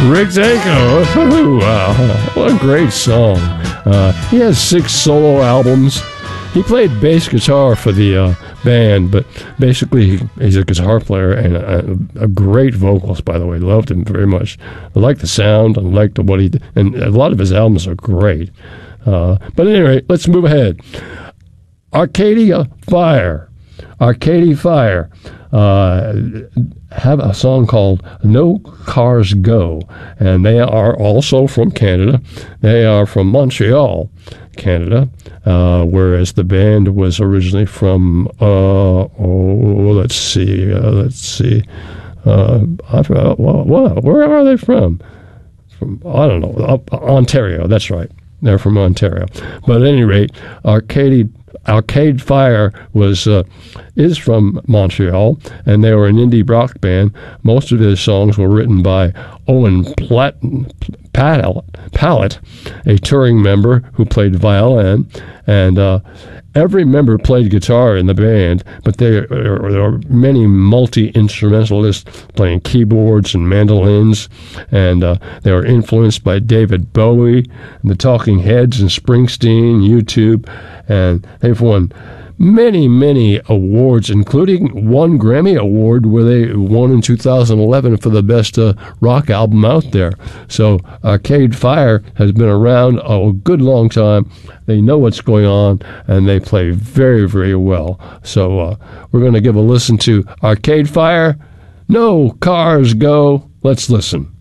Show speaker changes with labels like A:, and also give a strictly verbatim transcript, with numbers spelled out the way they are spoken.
A: Rick Danko. Wow, what a great song. Uh, he has six solo albums. He played bass guitar for the uh, band, but basically he's a guitar player and a, a great vocalist, by the way. Loved him very much. I like the sound. I like the, what he did. And a lot of his albums are great. Uh, but anyway, let's move ahead. Arcadia Fire. Arcadia Fire uh, have a song called No Cars Go, and they are also from Canada. They are from Montreal, Canada, uh, whereas the band was originally from, uh, oh, let's see, uh, let's see, uh, I forgot, well, well, where are they from? From, I don't know, uh, Ontario, that's right. They're from Ontario. But at any rate, Arcade, Arcade Fire was uh, is from Montreal, and they were an indie rock band. Most of their songs were written by Owen Platt, Pallet, Pallet, a touring member who played violin, and uh, every member played guitar in the band, but there, there are many multi-instrumentalists playing keyboards and mandolins, and uh, they were influenced by David Bowie, and the Talking Heads, and Springsteen, U two, and they've won many, many awards, including one Grammy Award where they won in two thousand eleven for the best uh, rock album out there. So Arcade Fire has been around a good long time. They know what's going on, and they play very, very well. So uh, we're going to give a listen to Arcade Fire. No Cars Go. Let's listen.